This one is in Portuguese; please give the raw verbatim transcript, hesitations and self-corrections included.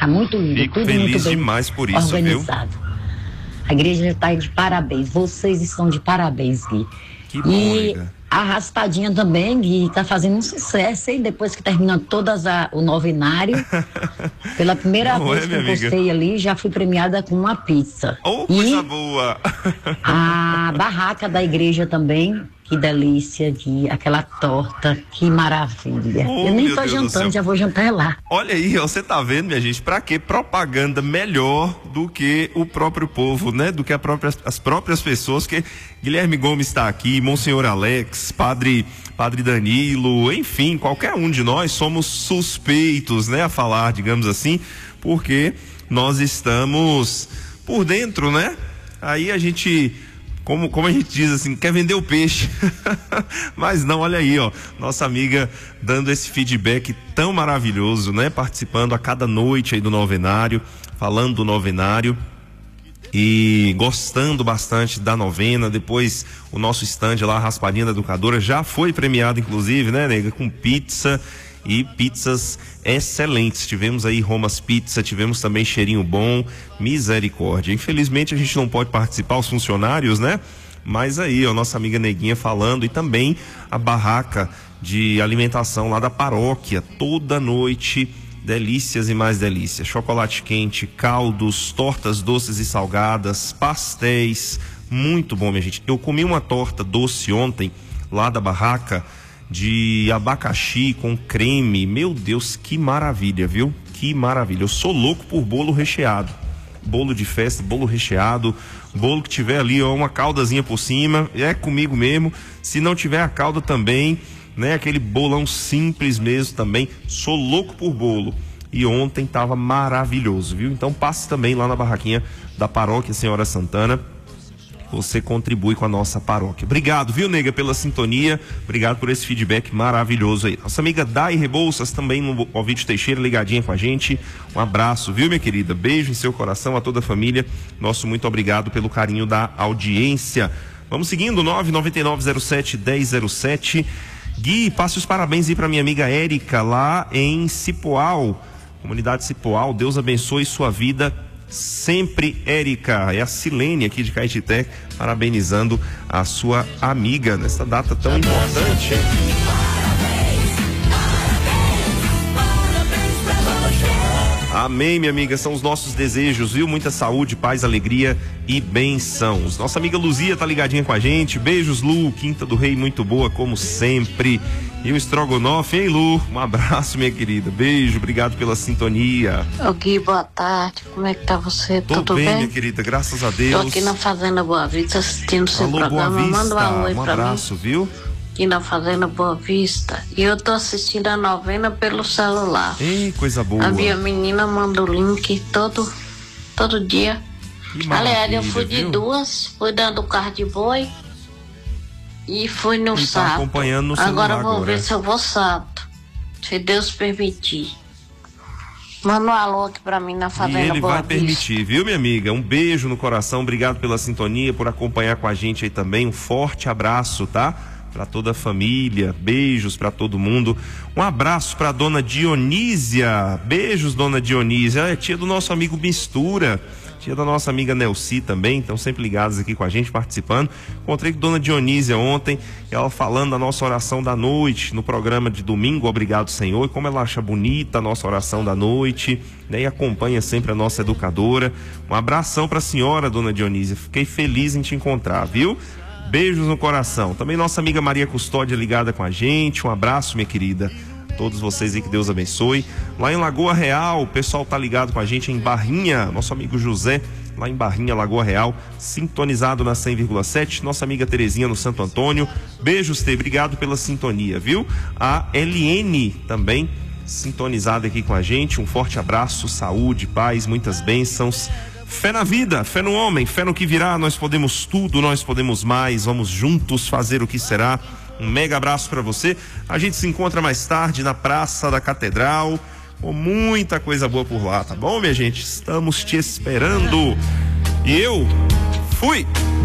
Tá muito lindo, Fico tudo feliz muito bem demais por isso, organizado. Viu? A igreja está de parabéns. Vocês estão de parabéns, Gui. Que bom, e amiga. A Raspadinha também, Gui, tá fazendo um sucesso, hein? Depois que termina todas a, o novenário. Pela primeira Não vez é, que eu minha amiga? postei ali, já fui premiada com uma pizza. Oh, e coisa boa! a barraca da igreja também, que delícia, Gui. Aquela torta, que maravilha. Oh, eu nem meu tô Deus do jantando, céu. já vou jantar lá. Olha aí, ó, você tá vendo, minha gente, pra que propaganda melhor do que o próprio povo, né? Do que a própria, as próprias pessoas, que Guilherme Gomes está aqui, Monsenhor Alex, Padre, Padre Danilo, enfim, qualquer um de nós somos suspeitos, né? A falar, digamos assim, porque nós estamos por dentro, né? Aí a gente... Como, como a gente diz assim, quer vender o peixe. Mas não, olha aí, ó, nossa amiga dando esse feedback tão maravilhoso, né? Participando a cada noite aí do novenário, falando do novenário e gostando bastante da novena. Depois o nosso stand lá, a Raspadinha da Educadora, já foi premiado inclusive, né, nega? Com pizza e pizzas excelentes. Tivemos aí Romas Pizza, tivemos também Cheirinho Bom, misericórdia. Infelizmente a gente não pode participar, os funcionários, né? Mas aí, ó, nossa amiga Neguinha falando, e também a barraca de alimentação lá da paróquia, toda noite, delícias e mais delícias. Chocolate quente, caldos, tortas doces e salgadas, pastéis, muito bom, minha gente. Eu comi uma torta doce ontem, lá da barraca, de abacaxi com creme. Meu Deus, que maravilha, viu? Que maravilha. Eu sou louco por bolo recheado. Bolo de festa, bolo recheado, bolo que tiver ali, ó, uma caldazinha por cima, é comigo mesmo. Se não tiver a calda também, né? Aquele bolão simples mesmo também. Sou louco por bolo. E ontem tava maravilhoso, viu? Então passe também lá na barraquinha da Paróquia Senhora Santana. Você contribui com a nossa paróquia. Obrigado, viu, nega, pela sintonia. Obrigado por esse feedback maravilhoso aí. Nossa amiga Dai Rebouças também no Ovidio Teixeira, ligadinha com a gente. Um abraço, viu, minha querida? Beijo em seu coração a toda a família. Nosso muito obrigado pelo carinho da audiência. Vamos seguindo, nove nove nove zero sete um zero zero sete. Gui, passe os parabéns aí pra minha amiga Érica, lá em Cipoal. Comunidade Cipoal, Deus abençoe sua vida sempre, Érica. É a Silene aqui de Caetité, parabenizando a sua amiga nessa data tão importante. Amém, minha amiga, são os nossos desejos, viu? Muita saúde, paz, alegria e bênçãos. Nossa amiga Luzia tá ligadinha com a gente. Beijos, Lu, Quinta do Rei, muito boa, como sempre. E o Estrogonofe, hein, Lu? Um abraço, minha querida. Beijo, obrigado pela sintonia. Ô Gui, boa tarde. Como é que tá você? Tô Tudo bem, bem? minha querida, graças a Deus. Tô aqui na Fazenda Boa Vista assistindo seu Alô, programa. Boa Vista, Manda um oi um pra abraço, mim. viu? Aqui na Fazenda Boa Vista. E eu tô assistindo a novena pelo celular. Ei, coisa boa. A minha menina manda o link todo, todo dia. Que Aliás, eu maravilha, fui de viu? duas, fui dando o carro de boi e fui no E tá sábado. acompanhando no celular agora eu vou agora. ver se eu vou sábado, se Deus permitir. Manda um alô aqui pra mim na E Fazenda ele Boa vai Vista. permitir, viu, minha amiga? Um beijo no coração, obrigado pela sintonia, por acompanhar com a gente aí também. Um forte abraço, tá? Para toda a família, beijos para todo mundo. Um abraço para dona Dionísia. Beijos, dona Dionísia. É tia do nosso amigo Mistura, tia da nossa amiga Nelci também, estão sempre ligados aqui com a gente, participando. Encontrei com dona Dionísia ontem, ela falando da nossa oração da noite no programa de domingo, Obrigado Senhor, e como ela acha bonita a nossa oração da noite, né? E acompanha sempre a nossa educadora. Um abração para a senhora, dona Dionísia, fiquei feliz em te encontrar, viu? Beijos no coração. Também nossa amiga Maria Custódia ligada com a gente. Um abraço, minha querida. Todos vocês aí, que Deus abençoe. Lá em Lagoa Real, o pessoal tá ligado com a gente em Barrinha. Nosso amigo José, lá em Barrinha, Lagoa Real, sintonizado na cem vírgula sete. Nossa amiga Terezinha no Santo Antônio. Beijos, Tê. Obrigado pela sintonia, viu? A Eliene também sintonizada aqui com a gente. Um forte abraço, saúde, paz, muitas bênçãos. Fé na vida, fé no homem, fé no que virá. Nós podemos tudo, nós podemos mais. Vamos juntos fazer o que será. Um mega abraço para você. A gente se encontra mais tarde na Praça da Catedral, com muita coisa boa por lá, tá bom, minha gente? Estamos te esperando. E eu fui!